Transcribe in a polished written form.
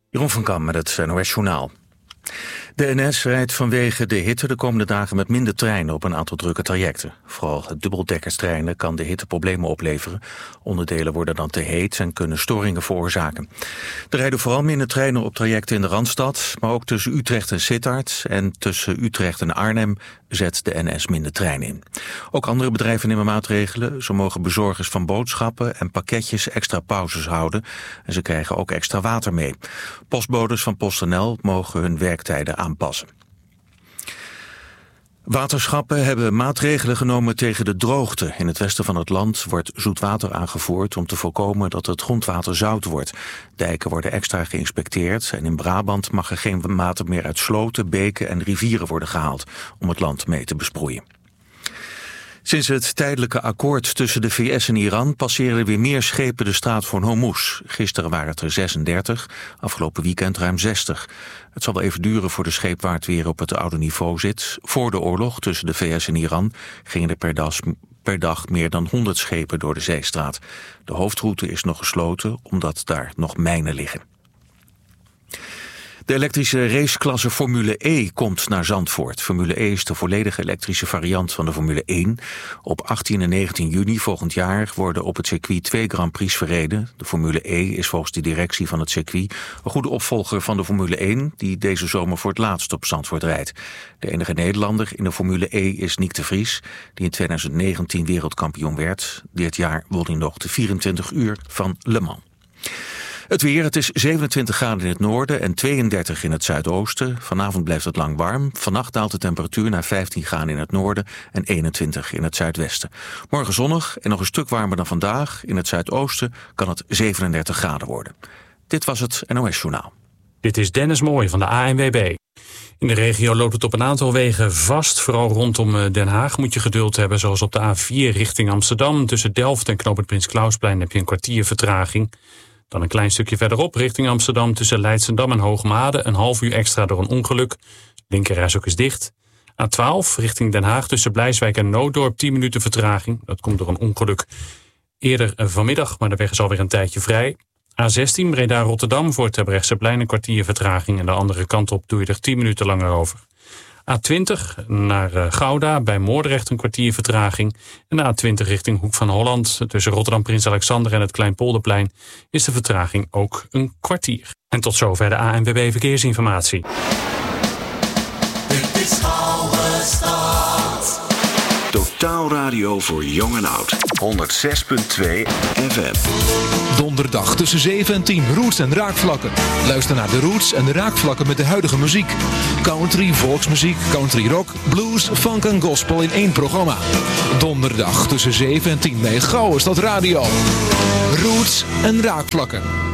Jeroen van Kam met het NOS Journaal. De NS rijdt vanwege de hitte de komende dagen met minder treinen op een aantal drukke trajecten. Vooral dubbeldekkerstreinen kan de hitte problemen opleveren. Onderdelen worden dan te heet en kunnen storingen veroorzaken. Er rijden vooral minder treinen op trajecten in de Randstad, maar ook tussen Utrecht en Sittard en tussen Utrecht en Arnhem zet de NS minder treinen in. Ook andere bedrijven nemen maatregelen. Zo mogen bezorgers van boodschappen en pakketjes extra pauzes houden en ze krijgen ook extra water mee. Postbodes van PostNL mogen hun werktijden aanpassen. Waterschappen hebben maatregelen genomen tegen de droogte. In het westen van het land wordt zoetwater aangevoerd om te voorkomen dat het grondwater zout wordt. Dijken worden extra geïnspecteerd en in Brabant mag er geen water meer uit sloten, beken en rivieren worden gehaald om het land mee te besproeien. Sinds het tijdelijke akkoord tussen de VS en Iran passeren weer meer schepen de straat van Hormuz. Gisteren waren het er 36, afgelopen weekend ruim 60. Het zal wel even duren voor de scheepvaart weer op het oude niveau zit. Voor de oorlog tussen de VS en Iran gingen er per dag meer dan 100 schepen door de zeestraat. De hoofdroute is nog gesloten omdat daar nog mijnen liggen. De elektrische raceklasse Formule E komt naar Zandvoort. Formule E is de volledige elektrische variant van de Formule 1. Op 18 en 19 juni volgend jaar worden op het circuit 2 Grand Prix verreden. De Formule E is volgens de directie van het circuit een goede opvolger van de Formule 1... die deze zomer voor het laatst op Zandvoort rijdt. De enige Nederlander in de Formule E is Nick de Vries, die in 2019 wereldkampioen werd. Dit jaar won hij nog de 24 uur van Le Mans. Het weer, het is 27 graden in het noorden en 32 in het zuidoosten. Vanavond blijft het lang warm. Vannacht daalt de temperatuur naar 15 graden in het noorden en 21 in het zuidwesten. Morgen zonnig en nog een stuk warmer dan vandaag. In het zuidoosten kan het 37 graden worden. Dit was het NOS Journaal. Dit is Dennis Mooij van de ANWB. In de regio loopt het op een aantal wegen vast. Vooral rondom Den Haag moet je geduld hebben. Zoals op de A4 richting Amsterdam. Tussen Delft en knooppunt Prins Clausplein heb je een kwartier vertraging. Dan een klein stukje verderop richting Amsterdam tussen Leidschendam en Hoogmade. Een half uur extra door een ongeluk. Linkerrijstrook is dicht. A12 richting Den Haag tussen Blijswijk en Nooddorp 10 minuten vertraging. Dat komt door een ongeluk eerder vanmiddag, maar de weg is alweer een tijdje vrij. A16 Breda-Rotterdam voor het Terbrechtseplein een kwartier vertraging. En de andere kant op doe je er 10 minuten langer over. A20 naar Gouda, bij Moordrecht een kwartier vertraging. En de A20 richting Hoek van Holland, tussen Rotterdam Prins Alexander en het Kleinpolderplein, is de vertraging ook een kwartier. En tot zover de ANWB Verkeersinformatie. Dit is Oude Stad. Totaal radio voor jong en oud. 106.2 FM. Donderdag tussen 7 en 10, Roots en Raakvlakken. Luister naar de Roots en de Raakvlakken met de huidige muziek. Country, volksmuziek, country rock, blues, funk en gospel in één programma. Donderdag tussen 7 en 10 bij Gouden Stad Radio. Roots en Raakvlakken.